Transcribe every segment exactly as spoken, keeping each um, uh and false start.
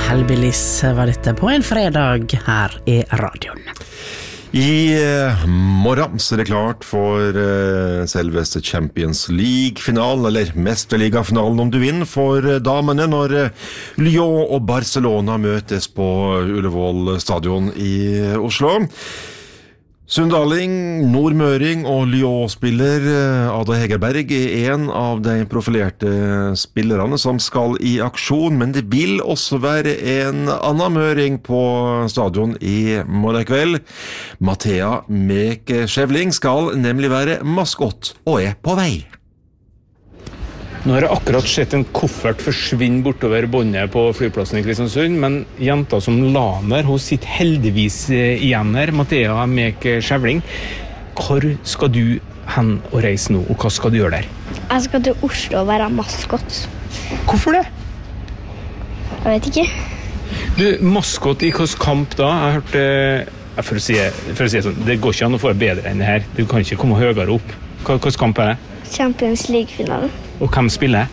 Hellbillies var dette på en fredag her i radioen. I eh, morgen så er det klart for eh, selveste Champions League-finalen, eller Mesterliga-finalen om du vinner for eh, damene, når eh, Lyon og Barcelona møtes på Ullevål stadion i eh, Oslo. Sundaling, Nordmøring og Lyon-spiller Ada Hegerberg er en av de profilerte spillerne som skal i aksjon, men det vil også være en annen møring på stadion i morgen kveld. Mathea Mek Skjevling skal nemlig være maskott og er på vei. Nå har jeg akkurat sett en koffert forsvinne bortover båndet på flyplassen i Kristiansund, men jenta som la der, hun sitter heldigvis igjen her, Mathea Mek Skjevling. Hvor skal du hen og reise nå, og hva skal du gjøre der? Jeg skal til Oslo og være maskott. Hvorfor det? Jeg vet ikke. Du, maskott i hvilken kamp da? Jeg har hørt, for å si, for å si sånn, det går ikke an å få det bedre enn det her. Du kan ikke komme høyere opp. Hvilken kamp er det? Champions League-finalen. Og hvem spiller?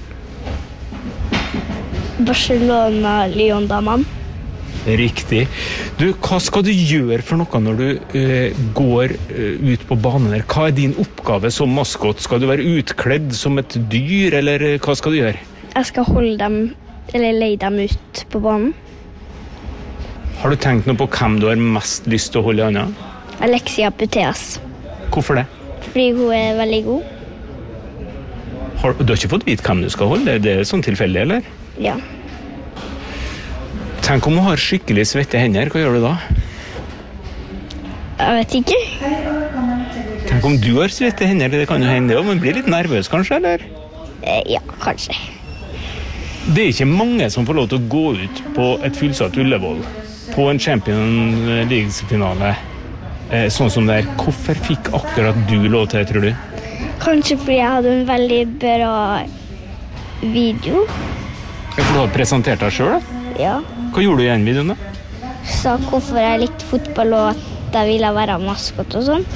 Barcelona-Lyon-damen. Riktig. Du, hva skal du gjøre for noe når du uh, går uh, ut på banen der? Hva er din oppgave som maskott? Skal du være utkledd som et dyr, eller uh, hva skal du gjøre? Jeg skal holde dem, eller leie dem ut på banen. Har du tenkt noe på hvem du har mest lyst til å holde i hånda? Alexia Putellas. Hvorfor det? Fordi hun er veldig god. Har, du har ikke fått vite hvem du skal holde? Det er sånn tilfeldig, eller? Ja. Tenk om du har skikkelig svette hender, hva gjør du da? Jeg vet ikke. Tenk om du har svette hender, det kan jo hende, men blir litt nervøs kanskje, eller? Eh, ja, kanskje. Det er ikke mange som får lov til å gå ut på et fullsatt Ullevål på en Champions League-finale, eh, sånn som det er. Hvorfor fikk akkurat du lov til det, tror du? Kanskje fordi jeg hadde en veldig bra video. For du har presentert deg selv, da? Ja. Hva gjorde du i den videoen, da? Sa hvorfor jeg likte fotball og at jeg ville være maskott og sånn.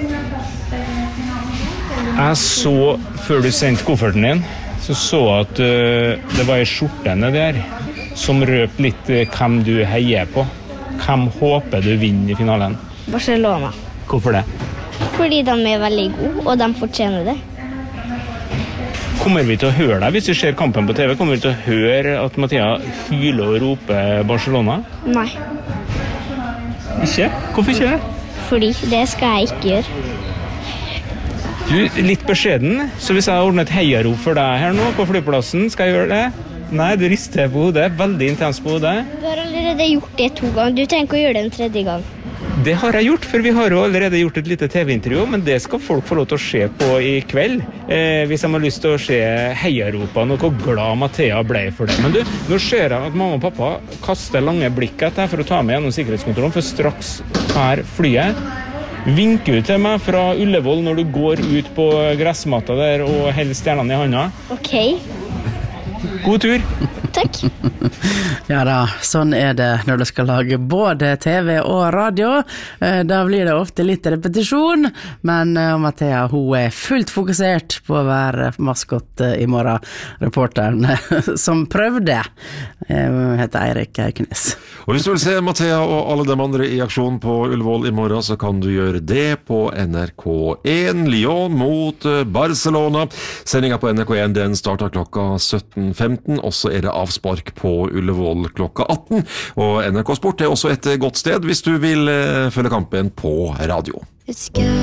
Jeg så, før du sendte kofferten din, så så at uh, det var en skjortene der som røp litt uh, hvem du heier på. Hvem håper du vinner i finalen? Barcelona. Hvorfor det? Fordi de er veldig gode, og de fortjener det. Kommer vi til å høre deg hvis vi ser kampen på T V? Kommer vi til å høre at Mathea hyler og roper Barcelona? Nei. Ikke? Hvorfor ikke? Fordi det skal jeg ikke gjøre. Du, litt beskjeden, så hvis jeg har ordnet heiarop for deg her nå på flyplassen, skal jeg gjøre det? Nei, du rister på hodet, veldig intens på hodet. Du har allerede gjort det to ganger, du trenger ikke å gjøre det en tredje gang. Det har jeg gjort, for vi har jo allerede gjort et lite T V-intervju, men det skal folk få lov til å se på i kveld, eh, hvis de har lyst til å se heiaropene og hvor glad Mathea ble for det. Men du, nå ser jeg at mamma og pappa kaster lange blikk etter for å ta med gjennom sikkerhetskontrollen, for straks her flyet. Vinker du til meg fra Ullevål når du går ut på gressmatta der og holder stjernene i handa? Ok. God tur! Takk. Ja da, sånn er det når du skal lage både T V og radio. Da blir det ofte litt repetisjon, men Mathea, hun er fullt fokusert på å være maskott i morgen. Reporteren som prøvde, heter Eirik Knes. Og hvis du vil se Mathea og alle de andre i aksjon på Ullevål i morgen, så kan du gjøre det på N R K én, Lyon mot Barcelona. Sendingen på N R K én den starter klokka sytten femten, og så er det avspark på Ullevål klokka atten. Og N R K Sport er også et godt sted hvis du vil følge kampen på radio.